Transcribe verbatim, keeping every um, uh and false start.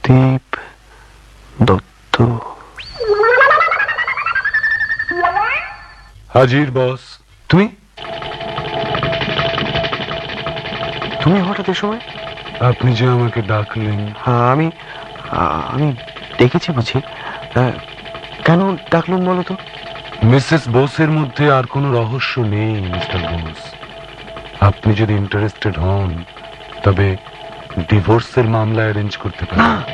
দীপ দত্ত। হাজির বস। তুমি তুমি হঠাৎ এ সময়? আপনি যে আমাকে ডাকলেন। হ্যাঁ, আমি আমি দেখেছি বুঝি। কেন ডাকলেন বলো তো? মিসেস বোসের মধ্যে আর কোনো রহস্য নেই মিস্টার বোস। আপনি যদি ইন্টারেস্টেড হন তবে ডিভোর্সের মামলা অ্যারেঞ্জ করতে পারেন।